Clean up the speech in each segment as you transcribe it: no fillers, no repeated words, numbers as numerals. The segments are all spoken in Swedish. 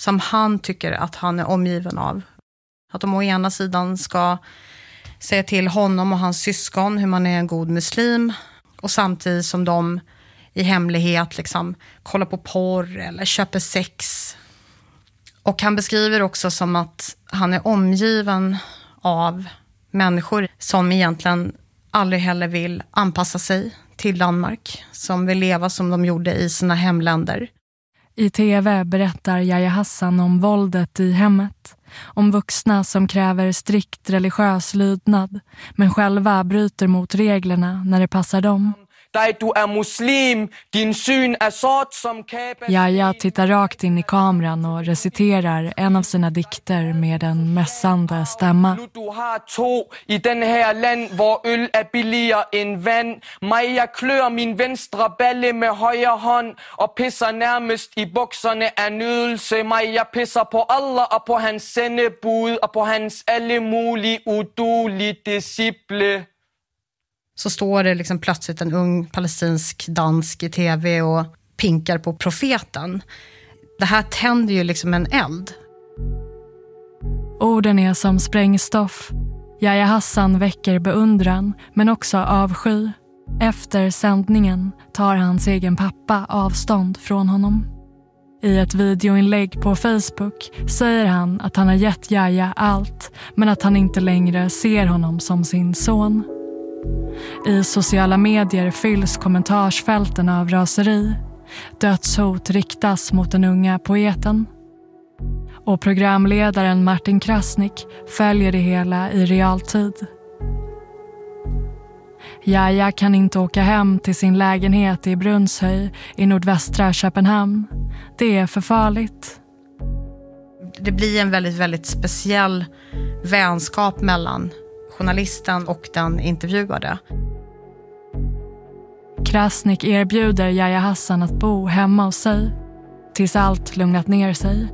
som han tycker att han är omgiven av. Att de å ena sidan ska säga till honom och hans syskon hur man är en god muslim, och samtidigt som de i hemlighet liksom kollar på porr eller köper sex. Och han beskriver också som att han är omgiven av människor som egentligen aldrig heller vill anpassa sig till Danmark, som vill leva som de gjorde i sina hemländer. I tv berättar Yahya Hassan om våldet i hemmet, om vuxna som kräver strikt religiös lydnad men själva bryter mot reglerna när det passar dem. Du är muslim, din syn är sånt som Yahya tittar rakt in i kameran och reciterar en av sina dikter med en mässande stämma. Du har to i den här land hvor öl är billigare än vand. Maja klør min vänstra balle med höger hand och pissar närmast i boxarna är nydelse. Maja pissar på alla och på hans sändebud och på hans alle mulige udulige disciple. Så står det liksom plötsligt en ung palestinsk dansk i tv och pinkar på profeten. Det här tänder ju liksom en eld. Orden är som sprängstoff. Yahya Hassan väcker beundran men också avsky. Efter sändningen tar hans egen pappa avstånd från honom. I ett videoinlägg på Facebook säger han att han har gett Yahya allt, men att han inte längre ser honom som sin son. I sociala medier fylls kommentarsfälten av raseri. Dödshot riktas mot den unga poeten. Och programledaren Martin Krasnick följer det hela i realtid. Yahya kan inte åka hem till sin lägenhet i Brunshöj i nordvästra Köpenhamn. Det är för farligt. Det blir en väldigt, väldigt speciell vänskap mellan journalisten och den intervjuade. Krasnick erbjuder Yahya Hassan att bo hemma hos sig tills allt lugnat ner sig.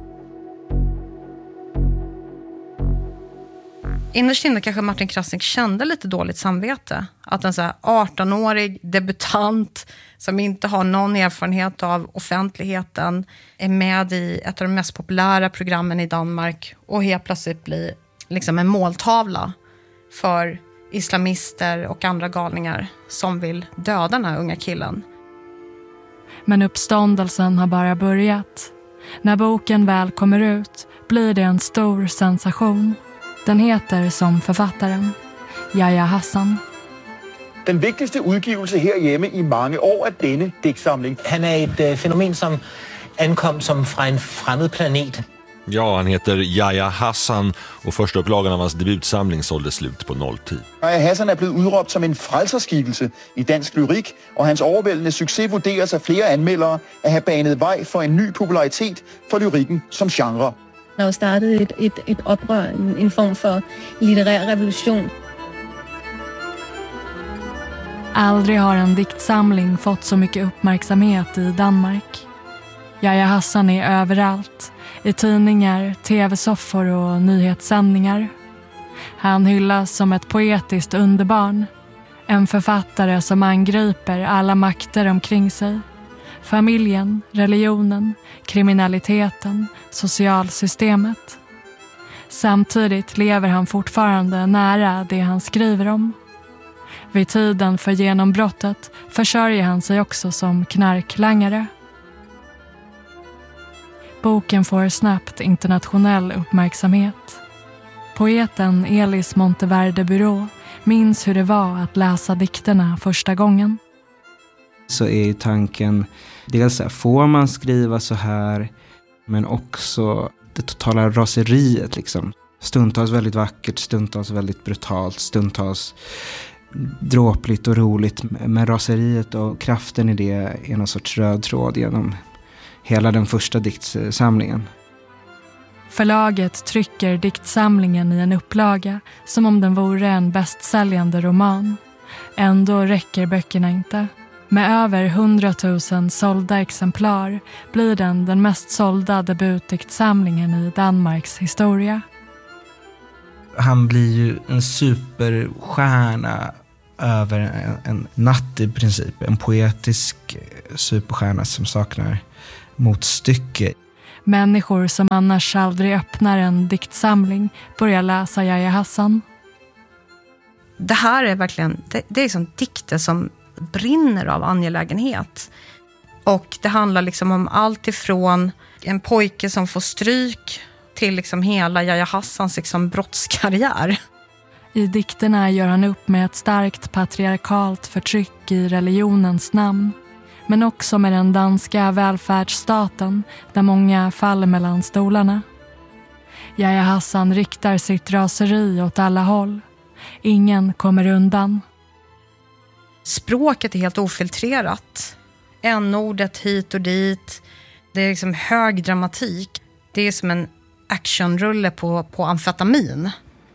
Innerst inne kanske Martin Krasnick kände lite dåligt samvete. Att en så här 18-årig debutant som inte har någon erfarenhet av offentligheten är med i ett av de mest populära programmen i Danmark och helt plötsligt blir liksom en måltavla för islamister och andra galningar som vill döda den här unga killen. Men uppståndelsen har bara börjat. När boken väl kommer ut blir det en stor sensation. Den heter som författaren Yahya Hassan. Den vigtigste udgivelse herhjemme i mange år er denne digtsamling. Han är ett fenomen som ankom som från en främmande planet. Ja, han heter Yahya Hassan och första upplagan av hans debutsamling sålde slut på nolltid. Yahya Hassan är blevet udråbt som en frälserskikkelse i dansk lyrik, och hans overvældende succes vurderes af flere anmeldere at have banet vej for en ny popularitet for lyrikken som genre. Der har startet et oprør, en form for litterær revolution. Aldrig har en diktsamling fått så mycket uppmärksamhet i Danmark. Yahya Hassan är överallt, i tidningar, tv-soffor och nyhetssändningar. Han hyllas som ett poetiskt underbarn. En författare som angriper alla makter omkring sig. Familjen, religionen, kriminaliteten, socialsystemet. Samtidigt lever han fortfarande nära det han skriver om. Vid tiden för genombrottet försörjer han sig också som knarklangare. Boken får snabbt internationell uppmärksamhet. Poeten Elis Monteverde Bureau minns hur det var att läsa dikterna första gången. Så är ju tanken, dels får man skriva så här, men också det totala raseriet liksom. Stundtals väldigt vackert, stundtals väldigt brutalt, stundtals dråpligt och roligt. Men raseriet och kraften i det är någon sorts röd tråd genom hela den första diktsamlingen. Förlaget trycker diktsamlingen i en upplaga som om den vore en bästsäljande roman. Ändå räcker böckerna inte. Med över 100 000 sålda exemplar blir den mest sålda debutdiktsamlingen i Danmarks historia. Han blir ju en superstjärna över en natt i princip. En poetisk superstjärna som saknar motstycke. Människor som annars aldrig öppnar en diktsamling börjar läsa Yahya Hassan. Det här är verkligen, det är som dikter som brinner av angelägenhet. Och det handlar liksom om allt ifrån en pojke som får stryk till liksom hela Yahya Hassans liksom brottskarriär. I dikterna gör han upp med ett starkt patriarkalt förtryck i religionens namn. Men också med den danska välfärdsstaten där många faller mellan stolarna. Yahya Hassan riktar sitt raseri åt alla håll. Ingen kommer undan. Språket är helt ofiltrerat. N-ordet hit och dit. Det är liksom hög dramatik. Det är som en actionrulle på amfetamin.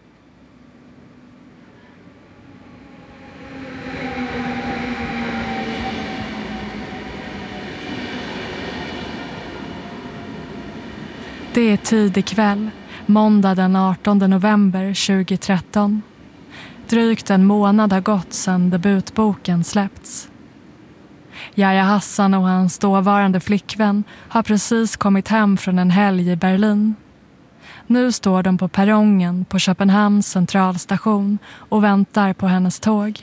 Det är tidig kväll, måndag den 18 november 2013. Drygt en månad har gått sedan debutboken släppts. Yahya Hassan och hans dåvarande flickvän har precis kommit hem från en helg i Berlin. Nu står de på perrongen på Köpenhamns centralstation och väntar på hennes tåg.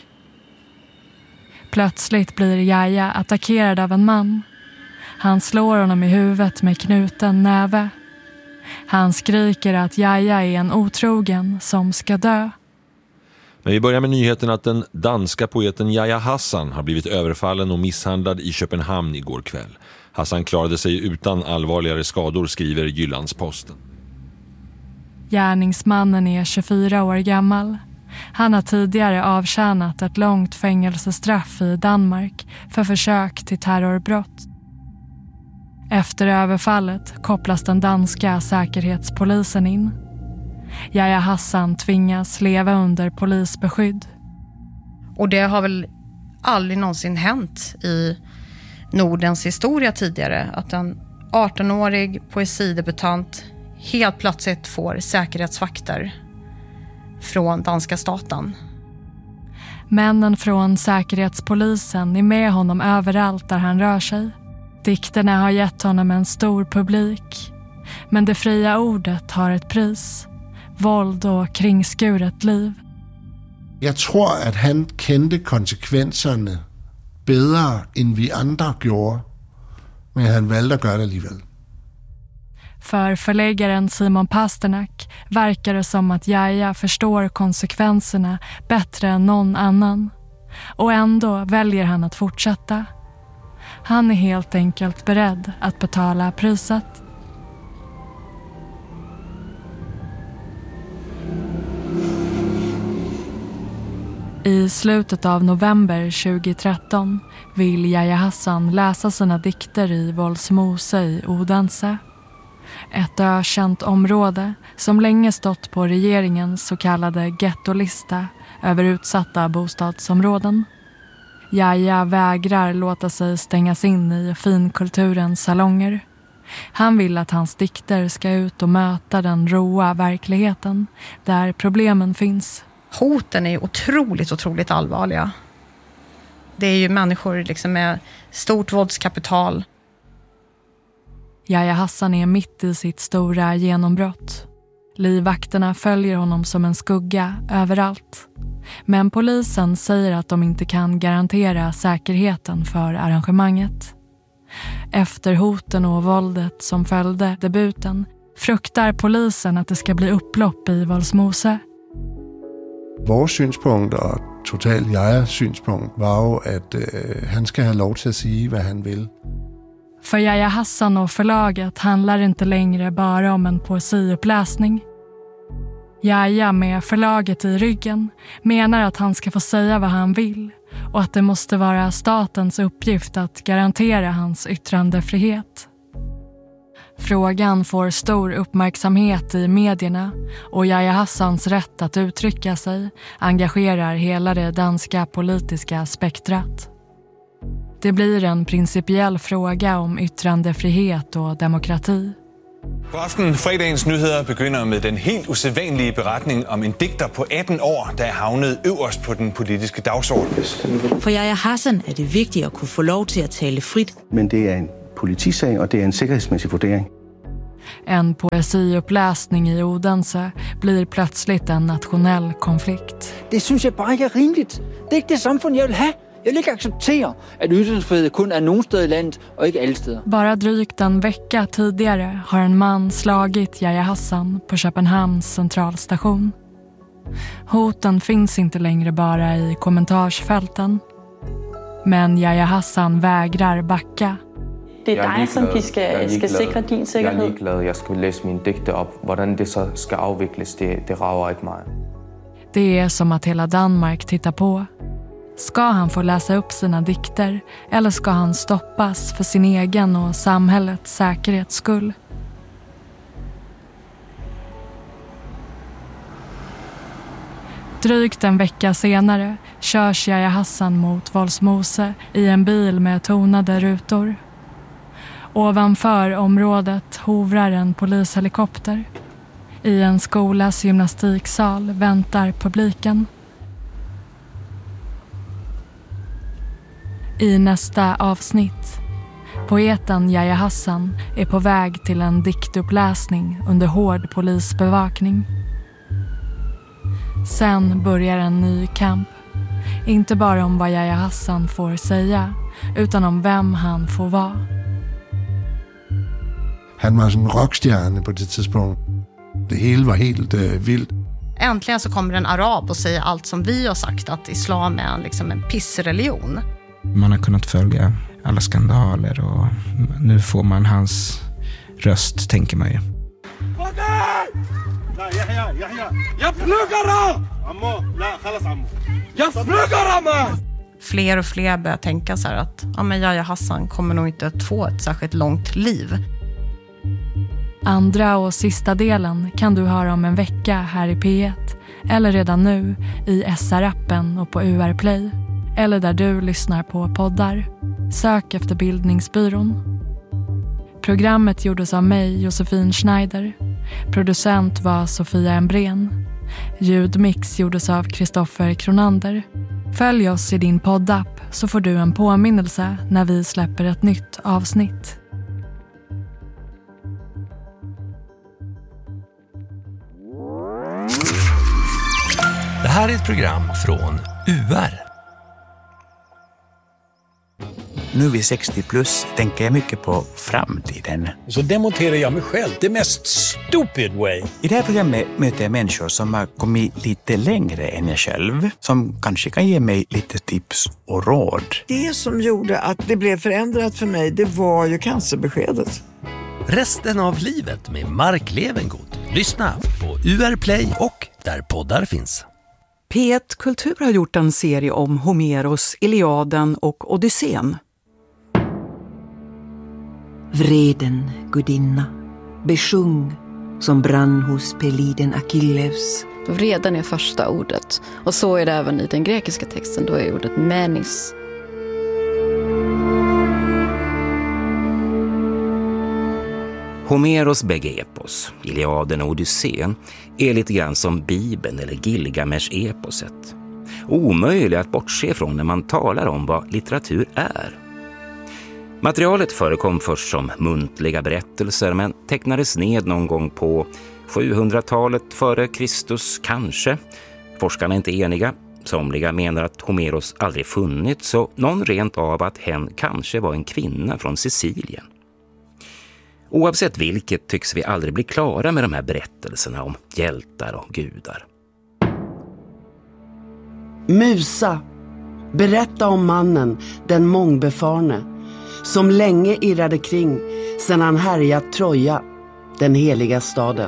Plötsligt blir Yahya attackerad av en man. Han slår honom i huvudet med knuten näve. Han skriker att Yahya är en otrogen som ska dö. Men vi börjar med nyheten att den danska poeten Yahya Hassan har blivit överfallen och misshandlad i Köpenhamn igår kväll. Hassan klarade sig utan allvarligare skador, skriver Jyllandsposten. Gärningsmannen är 24 år gammal. Han har tidigare avtjänat ett långt fängelsestraff i Danmark för försök till terrorbrott. Efter överfallet kopplas den danska säkerhetspolisen in. Yahya Hassan tvingas leva under polisbeskydd. Och det har väl aldrig någonsin hänt i Nordens historia tidigare att en 18-årig poesidebutant helt plötsligt får säkerhetsvakter från danska staten. Männen från säkerhetspolisen är med honom överallt där han rör sig. Dikterna har gett honom en stor publik. Men det fria ordet har ett pris. Våld och kringskuret liv. Jag tror att han kände konsekvenserna bättre än vi andra gjorde. Men han valde att göra det alligevel. För förläggaren Simon Pasternak verkar det som att Yahya förstår konsekvenserna bättre än någon annan. Och ändå väljer han att fortsätta. Han är helt enkelt beredd att betala priset. I slutet av november 2013 vill Yahya Hassan läsa sina dikter i Vollsmose i Odense. Ett ökänt område som länge stått på regeringens så kallade gettolista över utsatta bostadsområden. Yahya vägrar låta sig stängas in i finkulturens salonger. Han vill att hans dikter ska ut och möta den råa verkligheten där problemen finns. Hoten är otroligt allvarliga. Det är ju människor liksom med stort våldskapital. Yahya Hassan är mitt i sitt stora genombrott. Livvakterna följer honom som en skugga överallt. Men polisen säger att de inte kan garantera säkerheten för arrangemanget. Efter hoten och våldet som följde debuten fruktar polisen att det ska bli upplopp i Vollsmose. Vår synspunkt och totalt Yahyas synspunkt var ju att han ska ha lov till att säga vad han vill. För Yahya Hassan och förlaget handlar inte längre bara om en poesiuppläsning. Yahya med förlaget i ryggen menar att han ska få säga vad han vill och att det måste vara statens uppgift att garantera hans yttrandefrihet. Frågan får stor uppmärksamhet i medierna och Yahya Hassans rätt att uttrycka sig engagerar hela det danska politiska spektrat. Det blir en principiell fråga om yttrandefrihet och demokrati. God aften. Fredagens nyheder begynder med den helt usædvanlige beretning om en digter på 18 år, der er havnet øverst på den politiske dagsorden. For Yahya Hassan er det vigtigt at kunne få lov til at tale frit. Men det er en politisag, og det er en sikkerhedsmæssig vurdering. En poesiuppläsning i Odense blir plötsligt en nationell konflikt. Det synes jeg bare ikke er rimeligt. Det er ikke det samfund, jeg vil have. Jeg vil ikke acceptere, at ytringsfrihed kun er nogle steder i landet og ikke alle steder. Bara drygt en vecka tidigare har en man slagit Yahya Hassan på Köpenhamns centralstation. Hoten finns inte längre bara i kommentarsfälten. Men Yahya Hassan vägrar backa. Det är dig som vi ska säkra din säkerhet. Jag är ligeglad. Jag ska läsa min dikter upp. Hvordan det så ska avvecklas, det rager inte mig. Det är som att hela Danmark tittar på. Ska han få läsa upp sina dikter eller ska han stoppas för sin egen och samhällets säkerhets skull? Drygt en vecka senare körs Yahya Hassan mot Voldsmose i en bil med tonade rutor. Ovanför området hovrar en polishelikopter. I en skolas gymnastiksal väntar publiken. I nästa avsnitt. Poeten Yahya Hassan är på väg till en diktuppläsning under hård polisbevakning. Sen börjar en ny kamp. Inte bara om vad Yahya Hassan får säga, utan om vem han får vara. Han var en rockstjärne på det tidspunkt. Det hela var helt vilt. Äntligen så kommer en arab och säger allt som vi har sagt, att islam är liksom en pissreligion. Man har kunnat följa alla skandaler och nu får man hans röst, tänker man ju. Fler och fler börjar tänka så här att Yahya Hassan kommer nog inte att få ett särskilt långt liv. Andra och sista delen kan du höra om en vecka här i P1 eller redan nu i SR-appen och på UR Play eller där du lyssnar på poddar. Sök efter Bildningsbyrån. Programmet gjordes av mig, Josefin Schneider. Producent var Sofia Embrén. Ljudmix gjordes av Kristoffer Kronander. Följ oss i din poddapp så får du en påminnelse när vi släpper ett nytt avsnitt. Det här är ett program från UR. Nu vid 60 plus tänker jag mycket på framtiden. Så demonterar jag mig själv, the mest stupid way. I det här programmet möter jag människor som har kommit lite längre än jag själv. Som kanske kan ge mig lite tips och råd. Det som gjorde att det blev förändrat för mig, det var ju cancerbeskedet. Resten av livet med Mark Levengood. Lyssna på UR Play och där poddar finns. P1 Kultur har gjort en serie om Homeros, Iliaden och Odysseen. Vreden, gudinna, besjung som brann hos peliden Achilles. Vreden är första ordet och så är det även i den grekiska texten, då är ordet menis. Homeros bägge epos, Iliaden och Odysseen, är lite grann som Bibeln eller Gilgamesh-eposet. Omöjligt att bortse från när man talar om vad litteratur är. Materialet förekom först som muntliga berättelser men tecknades ned någon gång på 700-talet före Kristus kanske. Forskarna är inte eniga. Somliga menar att Homeros aldrig funnits och någon rent av att hen kanske var en kvinna från Sicilien. Oavsett vilket tycks vi aldrig bli klara med de här berättelserna om hjältar och gudar. Musa, berätta om mannen, den mångbefarne, som länge irrade kring sedan han härjat Troja, den heliga staden.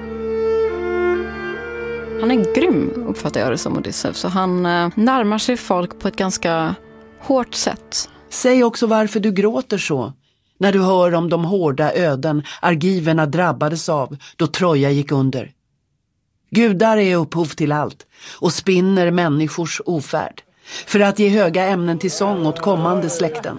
Han är grym, uppfattar jag det som, Odysseus. Så han närmar sig folk på ett ganska hårt sätt. Säg också varför du gråter så när du hör om de hårda öden argiverna drabbades av då Troja gick under. Gudar är upphov till allt och spinner människors ofärd för att ge höga ämnen till sång åt kommande släkten.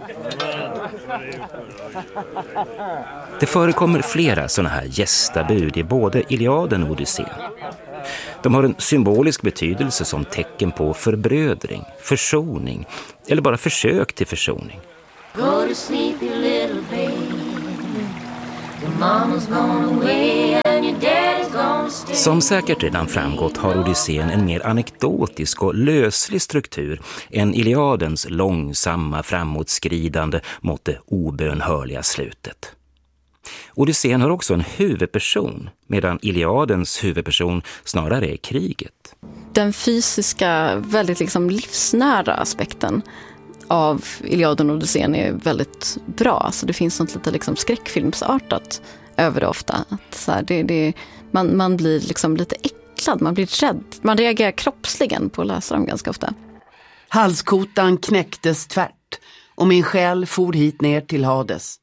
Det förekommer flera sådana här gästabud i både Iliaden och Odysseen. De har en symbolisk betydelse som tecken på förbrödring, försoning eller bara försök till försoning. Go to sleep, you little baby. Som säkert redan framgått har Odysseen en mer anekdotisk och löslig struktur än Iliadens långsamma framåtskridande mot det obönhörliga slutet. Odysseen har också en huvudperson, medan Iliadens huvudperson snarare är kriget. Den fysiska, väldigt liksom livsnära aspekten av Iliaden och Odysseen är väldigt bra. Alltså det finns något lite liksom skräckfilmsartat över det ofta. Att så här, man blir liksom lite äcklad, man blir rädd. Man reagerar kroppsligen på att läsa dem ganska ofta. Halskotan knäcktes tvärt och min själ for hit ner till Hades.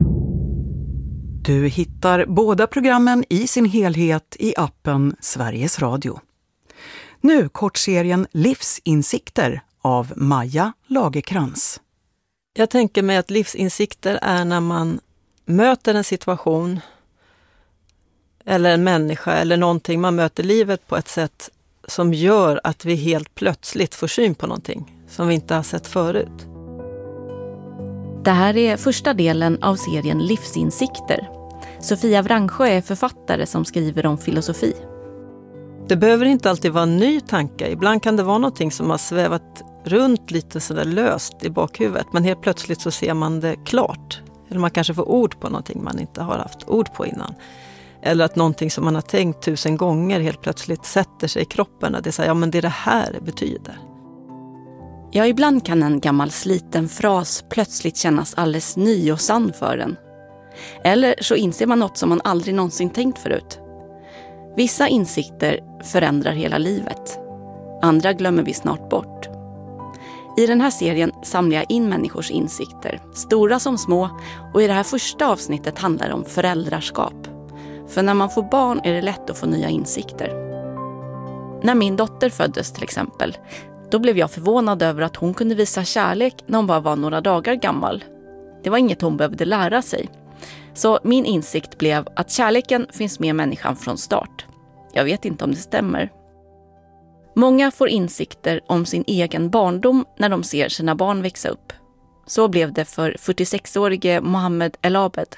Du hittar båda programmen i sin helhet i appen Sveriges Radio. Nu kortserien Livsinsikter av Maja Lagerkrans. Jag tänker mig att livsinsikter är när man möter en situation eller en människa eller någonting. Man möter livet på ett sätt som gör att vi helt plötsligt får syn på någonting som vi inte har sett förut. Det här är första delen av serien Livsinsikter. Sofia Wrangsjö är författare som skriver om filosofi. Det behöver inte alltid vara en ny tanke. Ibland kan det vara någonting som har svävat runt lite sådär löst i bakhuvudet. Men helt plötsligt så ser man det klart. Eller man kanske får ord på någonting man inte har haft ord på innan. Eller att någonting som man har tänkt 1000 gånger helt plötsligt sätter sig i kroppen. Och det säger, ja men det är det här det betyder. Ja, ibland kan en gammal sliten fras plötsligt kännas alldeles ny och sann för en. Eller så inser man något som man aldrig någonsin tänkt förut. Vissa insikter förändrar hela livet. Andra glömmer vi snart bort. I den här serien samlar jag in människors insikter, stora som små, och i det här första avsnittet handlar det om föräldraskap. För när man får barn är det lätt att få nya insikter. När min dotter föddes till exempel, då blev jag förvånad över att hon kunde visa kärlek när hon bara var några dagar gammal. Det var inget hon behövde lära sig. Så min insikt blev att kärleken finns med människan från start. Jag vet inte om det stämmer. Många får insikter om sin egen barndom när de ser sina barn växa upp. Så blev det för 46-årige Mohammed El Abed.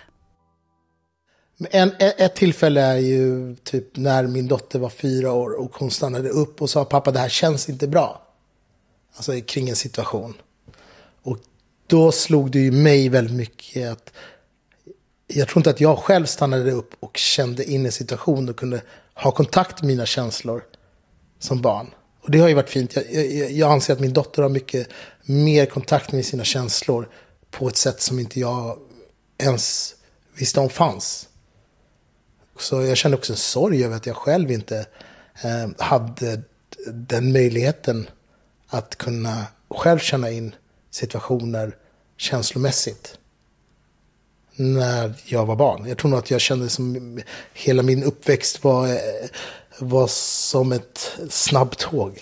Ett tillfälle är ju typ när min dotter var 4 år och hon stannade upp och sa, pappa, det här känns inte bra. Alltså kring en situation. Och då slog det ju mig väldigt mycket att jag tror inte att jag själv stannade upp och kände in en situation och kunde ha kontakt med mina känslor som barn. Och det har ju varit fint. Jag anser att min dotter har mycket mer kontakt med sina känslor på ett sätt som inte jag ens visste om fanns. Så jag kände också en sorg över att jag själv inte hade den möjligheten att kunna själv känna in situationer känslomässigt när jag var barn. Jag tror nog att jag kände som hela min uppväxt var som ett snabbtåg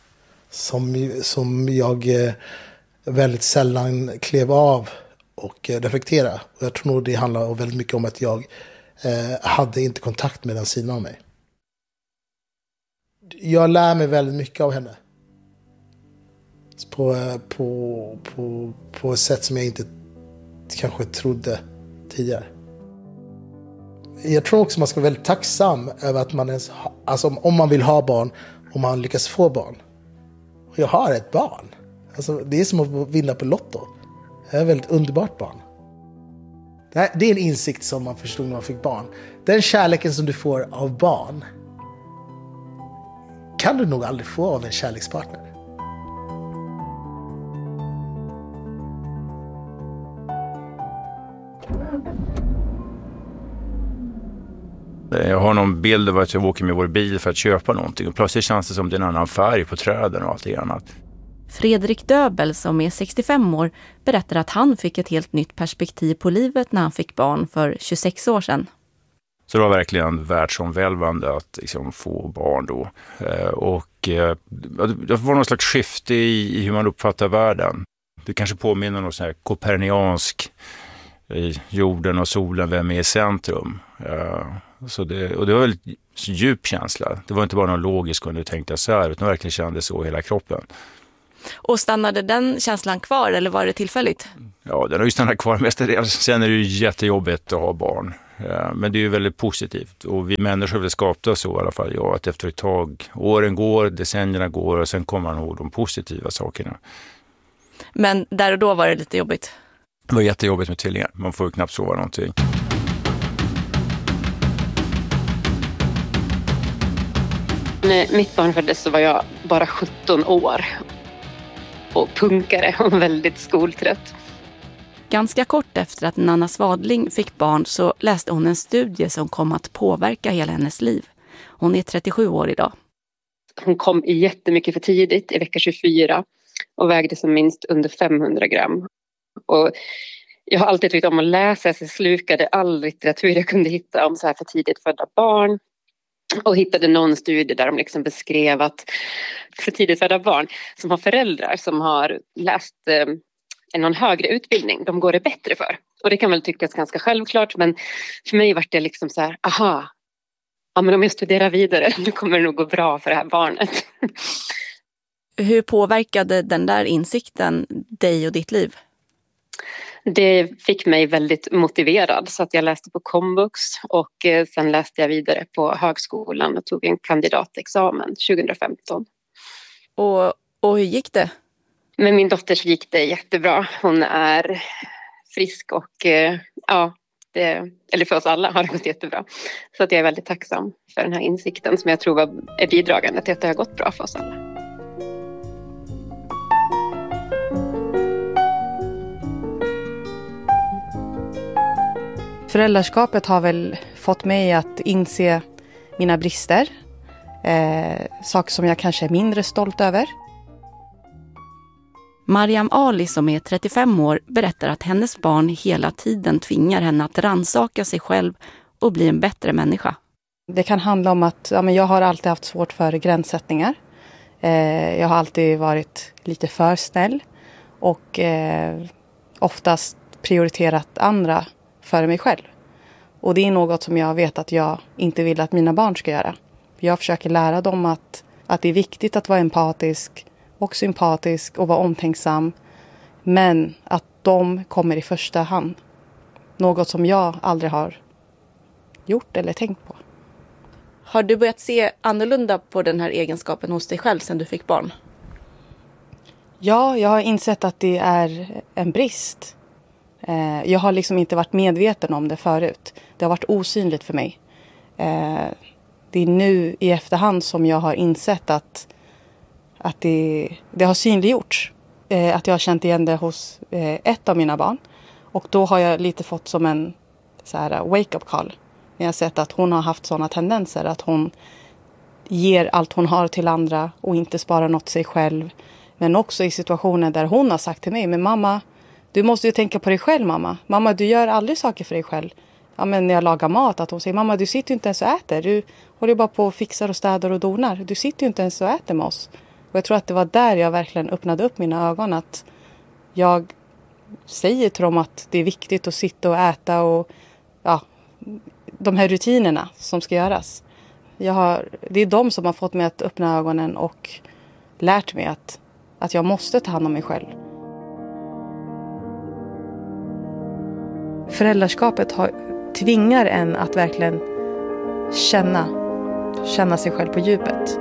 som jag väldigt sällan klev av och reflektera. Och jag tror nog det handlar väldigt mycket om att jag hade inte kontakt med den sidan av mig. Jag lär mig väldigt mycket av henne. På ett sätt som jag inte kanske trodde tidigare. Jag tror också man ska vara väldigt tacksam över att man ens, alltså om man vill ha barn, om man lyckas få barn. Och jag har ett barn. Alltså det är som att vinna på Lotto. Jag är ett väldigt underbart barn. Det är en insikt som man förstod när man fick barn. Den kärleken som du får av barn kan du nog aldrig få av en kärlekspartner. Jag har någon bild av att jag åker med vår bil för att köpa någonting och plötsligt känns det som det är en annan färg på träden och allt det annat. Fredrik Döbel som är 65 år berättar att han fick ett helt nytt perspektiv på livet när han fick barn för 26 år sedan. Så det var verkligen världsomvälvande att liksom få barn då. Det var någon slags skifte i hur man uppfattar världen. Det kanske påminner något sån här koperniansk i jorden och solen, vem är i centrum. Det var väldigt djup känsla. Det var inte bara någon logisk och nu tänkte jag så här, utan verkligen kände så i hela kroppen. Och stannade den känslan kvar eller var det tillfälligt? Ja, den har ju stannat kvar mestadels. Sen är det ju jättejobbigt att ha barn. Men det är ju väldigt positivt och vi människor vill skapa så i alla fall. Ja, att efter ett tag, åren går, decennierna går och sen kommer man ihåg de positiva sakerna. Men där och då var det lite jobbigt? Det var jättejobbigt med tvillingar. Man får ju knappt sova någonting. När mitt barn föddes så var jag bara 17 år och punkare och väldigt skoltrött. Ganska kort efter att Nanna Swadling fick barn så läste hon en studie som kom att påverka hela hennes liv. Hon är 37 år idag. Hon kom jättemycket för tidigt i vecka 24 och vägde som minst under 500 gram. Och jag har alltid tyckt om att läsa, så jag slukade all litteratur jag kunde hitta om så här för tidigt födda barn. Och hittade någon studie där de liksom beskrev att för tidigt födda barn som har föräldrar som har läst någon högre utbildning, de går det bättre för. Och det kan väl tyckas ganska självklart, men för mig var det liksom så här, aha, ja, men om jag studerar vidare, då kommer det nog gå bra för det här barnet. Hur påverkade den där insikten dig och ditt liv? Det fick mig väldigt motiverad så att jag läste på komvux och sen läste jag vidare på högskolan och tog en kandidatexamen 2015. Och hur gick det? Med min dotter så gick det jättebra. Hon är frisk och ja, eller för oss alla har det gått jättebra. Så att jag är väldigt tacksam för den här insikten som jag tror är bidragande till att det har gått bra för oss alla. Föräldraskapet har väl fått mig att inse mina brister. Saker som jag kanske är mindre stolt över. Mariam Ali som är 35 år berättar att hennes barn hela tiden tvingar henne att rannsaka sig själv och bli en bättre människa. Det kan handla om att jag har alltid haft svårt för gränssättningar. Jag har alltid varit lite för snäll och oftast prioriterat andra före mig själv. Och det är något som jag vet att jag inte vill att mina barn ska göra. Jag försöker lära dem att det är viktigt att vara empatisk och sympatisk och vara omtänksam. Men att de kommer i första hand. Något som jag aldrig har gjort eller tänkt på. Har du börjat se annorlunda på den här egenskapen hos dig själv sedan du fick barn? Ja, jag har insett att det är en brist. Jag har liksom inte varit medveten om det förut. Det har varit osynligt för mig. Det är nu i efterhand som jag har insett att det har synliggjorts. Att jag har känt igen det hos ett av mina barn. Och då har jag lite fått som en så här wake-up call. Jag har sett att hon har haft sådana tendenser. Att hon ger allt hon har till andra och inte sparar något sig själv. Men också i situationer där hon har sagt till mig, men mamma, du måste ju tänka på dig själv, mamma. Mamma, du gör aldrig saker för dig själv. Ja, men när jag lagar mat, att hon säger, mamma, du sitter ju inte ens och äter. Du håller bara på och fixar och städar och donar. Du sitter ju inte ens och äter med oss. Och jag tror att det var där jag verkligen öppnade upp mina ögon. Att jag säger till dem att det är viktigt att sitta och äta och ja, de här rutinerna som ska göras. Det är de som har fått mig att öppna ögonen och lärt mig att jag måste ta hand om mig själv. Föräldraskapet tvingar en att verkligen känna sig själv på djupet.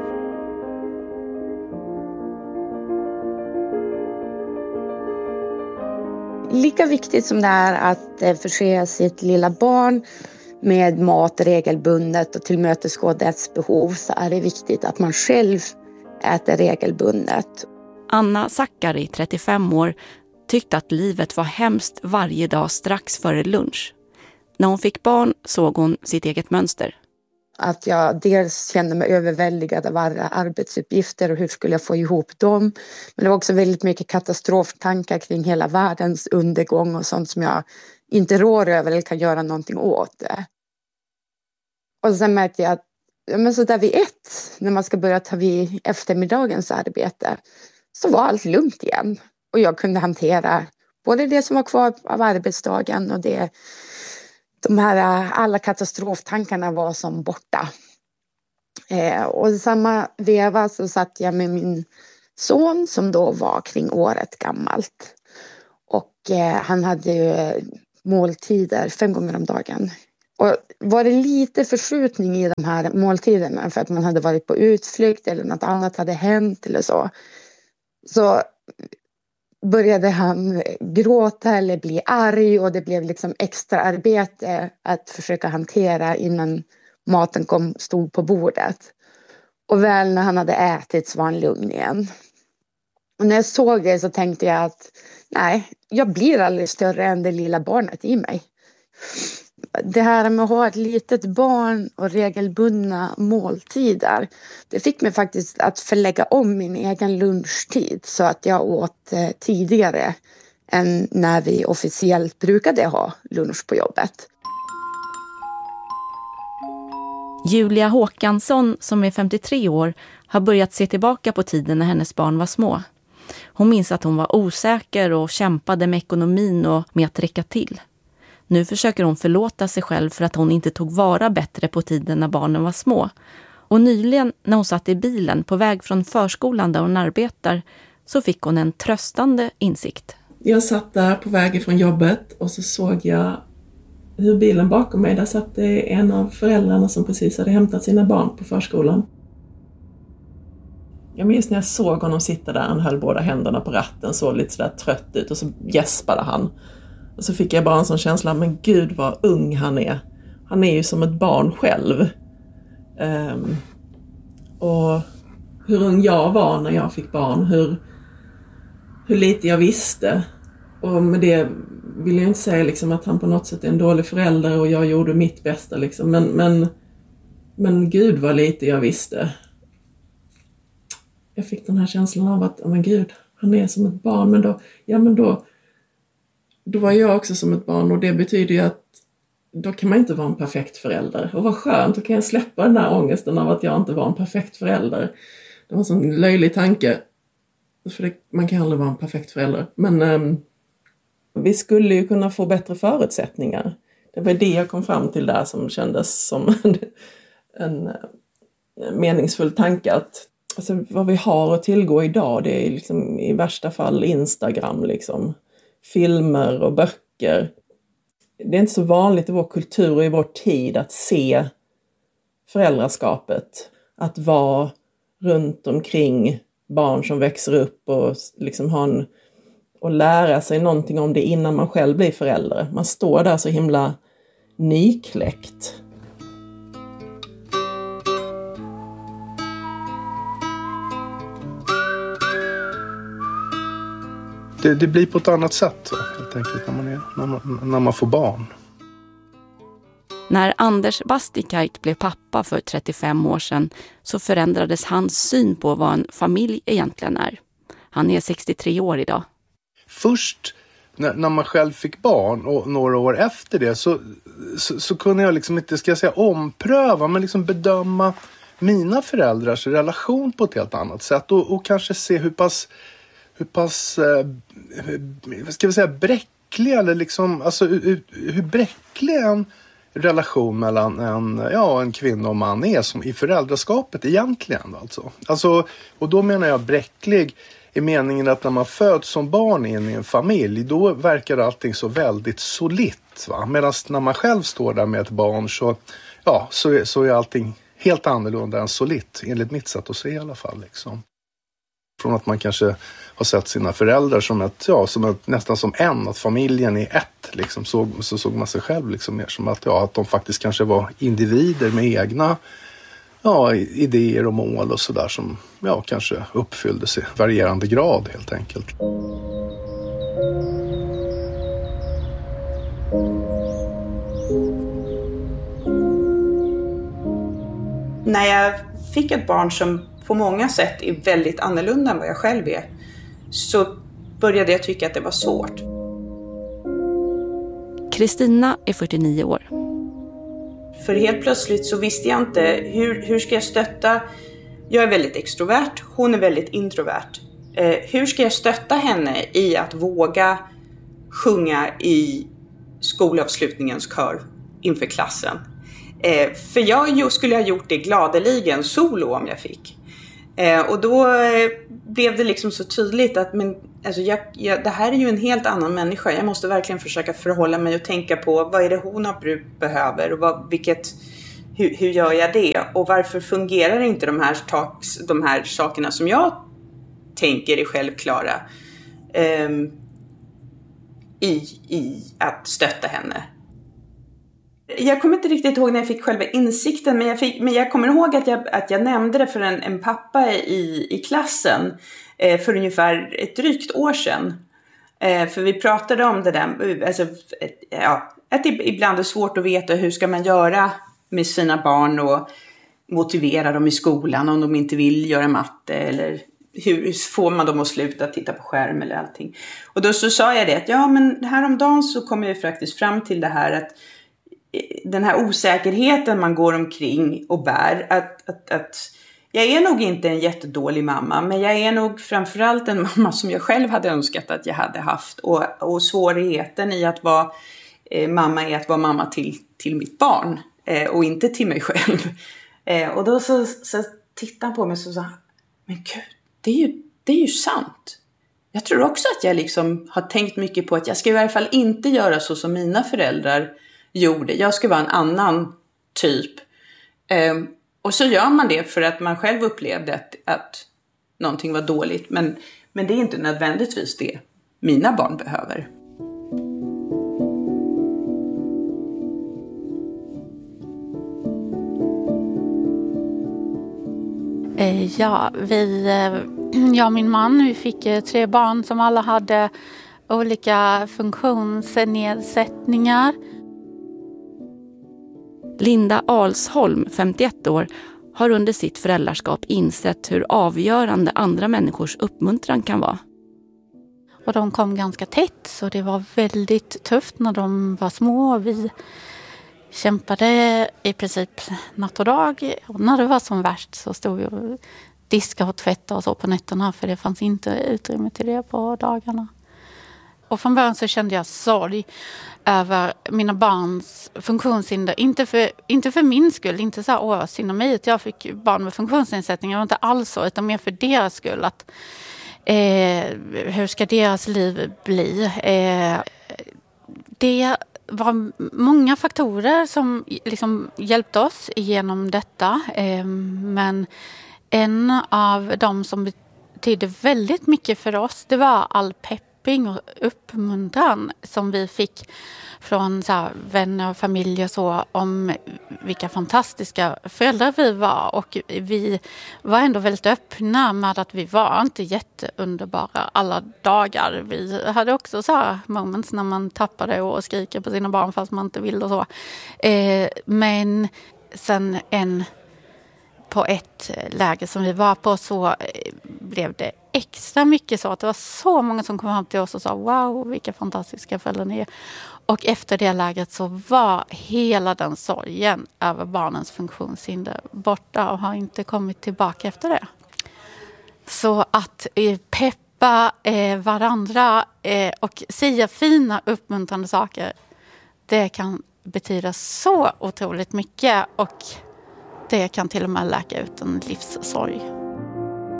Lika viktigt som det är att förse sitt lilla barn med mat regelbundet och tillmötesgå dess behov, så är det viktigt att man själv äter regelbundet. Anna Sakari, 35 år, tyckte att livet var hemskt varje dag strax före lunch. När hon fick barn såg hon sitt eget mönster. Att jag dels kände mig överväldigad av alla arbetsuppgifter och hur skulle jag få ihop dem. Men det var också väldigt mycket katastroftankar kring hela världens undergång och sånt som jag inte rår över eller kan göra någonting åt det. Och sen märkte jag att men så där vid 1, när man ska börja ta vid eftermiddagens arbete, så var allt lugnt igen. Och jag kunde hantera både det som var kvar av arbetsdagen och alla katastroftankarna var som borta. Och i samma veva så satt jag med min son som då var kring året gammalt. Och han hade måltider 5 gånger om dagen. Och var det lite förskjutning i de här måltiderna för att man hade varit på utflykt eller något annat hade hänt eller så började han gråta eller bli arg och det blev liksom extra arbete att försöka hantera innan maten stod på bordet. Och väl när han hade ätit så var han lugn igen. Och när jag såg det så tänkte jag att nej, jag blir aldrig större än det lilla barnet i mig. Det här med att ha ett litet barn och regelbundna måltider, det fick mig faktiskt att förlägga om min egen lunchtid så att jag åt tidigare än när vi officiellt brukade ha lunch på jobbet. Julia Håkansson, som är 53 år, har börjat se tillbaka på tiden när hennes barn var små. Hon minns att hon var osäker och kämpade med ekonomin och med att räcka till. Nu försöker hon förlåta sig själv för att hon inte tog vara bättre på tiden när barnen var små. Och nyligen när hon satt i bilen på väg från förskolan där hon arbetar så fick hon en tröstande insikt. Jag satt där på väg från jobbet och så såg jag hur bilen bakom mig, där satt det en av föräldrarna som precis hade hämtat sina barn på förskolan. Jag minns när jag såg honom sitta där, han höll båda händerna på ratten, såg lite sådär trött ut och så gäspade han. Och så fick jag bara en sån känsla, men gud vad ung han är. Han är ju som ett barn själv. Och hur ung jag var när jag fick barn, hur lite jag visste. Och med det vill jag inte säga liksom att han på något sätt är en dålig förälder och jag gjorde mitt bästa. Liksom. Men gud vad lite jag visste. Jag fick den här känslan av att, men gud, han är som ett barn. Men då var jag också som ett barn och det betyder ju att då kan man inte vara en perfekt förälder. Och vad skönt, då kan jag släppa den här ångesten av att jag inte var en perfekt förälder. Det var en sån löjlig tanke. För man kan aldrig vara en perfekt förälder. Men vi skulle ju kunna få bättre förutsättningar. Det var det jag kom fram till där som kändes som en meningsfull tanke. Att alltså, vad vi har att tillgå idag, det är liksom i värsta fall Instagram, liksom. Filmer och böcker. Det är inte så vanligt i vår kultur och i vår tid att se föräldraskapet. Att vara runt omkring barn som växer upp och liksom och lära sig någonting om det innan man själv blir förälder. Man står där så himla nykläckt. Det blir på ett annat sätt helt enkelt när man får barn. När Anders Bastikait blev pappa för 35 år sedan så förändrades hans syn på vad en familj egentligen är. Han är 63 år idag. Först när man själv fick barn och några år efter det så kunde jag liksom inte, ska jag säga ompröva, men liksom bedöma mina föräldrars relation på ett helt annat sätt och kanske se hur pass ska vi säga bräcklig eller liksom, alltså hur bräcklig en relation mellan en kvinna och man är som i föräldraskapet egentligen alltså, och då menar jag bräcklig i meningen att när man föds som barn in i en familj, då verkar allting så väldigt solitt, va? Medan när man själv står där med ett barn så är allting helt annorlunda än solitt, enligt mitt sätt att se i alla fall liksom. Från att man kanske har sett sina föräldrar som nästan som att familjen är ett liksom, så såg man sig själv liksom mer som att de faktiskt kanske var individer med egna idéer och mål och sådär som kanske uppfylldes i varierande grad helt enkelt. När jag fick ett barn som på många sätt är väldigt annorlunda än vad jag själv är, så började jag tycka att det var svårt. Kristina är 49 år. För helt plötsligt så visste jag inte hur ska jag stötta. Jag är väldigt extrovert, hon är väldigt introvert. Hur ska jag stötta henne i att våga sjunga i skolavslutningens kör inför klassen? För jag skulle ha gjort det gladeligen solo om jag fick. Och då blev det liksom så tydligt att men Alltså det här är ju en helt annan människa. Jag måste verkligen försöka förhålla mig och tänka på vad är det hon behöver och hur gör jag det? Och varför fungerar inte de här sakerna som jag tänker är självklara i att stötta henne? Jag kommer inte riktigt ihåg när jag fick själva insikten, men jag kommer ihåg att jag nämnde det för en pappa i klassen för ungefär ett drygt år sedan. För vi pratade om det där, alltså, att det ibland är svårt att veta hur ska man göra med sina barn och motivera dem i skolan om de inte vill göra matte, eller hur får man dem att sluta titta på skärm eller allting. Och då så sa jag det att men häromdagen så kom jag faktiskt fram till det här att den här osäkerheten man går omkring och bär, att jag är nog inte en jättedålig mamma, men jag är nog framförallt en mamma som jag själv hade önskat att jag hade haft, och svårigheten i att vara mamma är att vara mamma till mitt barn och inte till mig själv. Och då så tittade han på mig och sa, men gud, det är ju sant. Jag tror också att jag liksom har tänkt mycket på att jag ska i varje fall inte göra så som mina föräldrar gjorde. Jag ska vara en annan typ. Och så gör man det för att man själv upplevde att någonting var dåligt. Men det är inte nödvändigtvis det mina barn behöver. Jag och min man, vi fick 3 barn som alla hade olika funktionsnedsättningar. Linda Alsholm, 51 år, har under sitt föräldraskap insett hur avgörande andra människors uppmuntran kan vara. Och de kom ganska tätt, så det var väldigt tufft när de var små. Vi kämpade i princip natt och dag. Och när det var som värst så stod vi och diskade och tvättade och så på nätterna, för det fanns inte utrymme till det på dagarna. Och från början så kände jag sorg över mina barns funktionshinder. Inte för min skull, inte så här, synd om mig att jag fick barn med funktionsnedsättningar. Det var inte alls så, utan mer för deras skull. Att, hur ska deras liv bli? Det var många faktorer som liksom hjälpte oss igenom detta. Men en av dem som betydde väldigt mycket för oss, det var all pepping och uppmuntran som vi fick från så här, vänner och familj och så, om vilka fantastiska föräldrar vi var. Och vi var ändå väldigt öppna med att vi var inte jätteunderbara alla dagar. Vi hade också så här moments när man tappade och skriker på sina barn fast man inte vill och så. Men sen på ett läge som vi var på så blev det extra mycket så att det var så många som kom fram till oss och sa wow, vilka fantastiska föräldrar ni är. Och efter det läget så var hela den sorgen över barnens funktionshinder borta och har inte kommit tillbaka efter det. Så att peppa varandra och säga fina uppmuntrande saker, det kan betyda så otroligt mycket, och det kan till och med läka ut en livssorg.